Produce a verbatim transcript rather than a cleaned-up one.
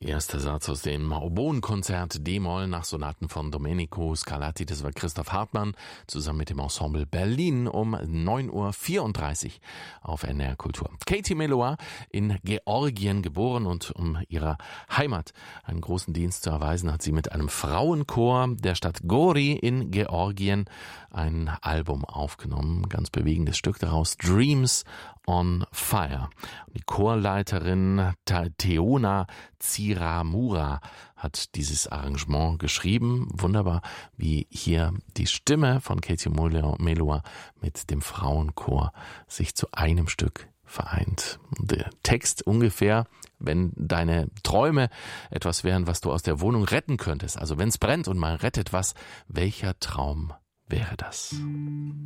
Erster Satz aus dem Oboenkonzert D-Moll nach Sonaten von Domenico Scarlatti. Das war Christoph Hartmann zusammen mit dem Ensemble Berlin um neun Uhr vierunddreißig auf N D R Kultur. Katie Melua, in Georgien geboren, und um ihrer Heimat einen großen Dienst zu erweisen, hat sie mit einem Frauenchor der Stadt Gori in Georgien ein Album aufgenommen. Ganz bewegendes Stück daraus, Dreams on Fire. Die Chorleiterin Teona Tsiramura hat dieses Arrangement geschrieben. Wunderbar, wie hier die Stimme von Katie Melua mit dem Frauenchor sich zu einem Stück vereint. Der Text ungefähr: wenn deine Träume etwas wären, was du aus der Wohnung retten könntest, also wenn es brennt und man rettet was, welcher Traum wäre das?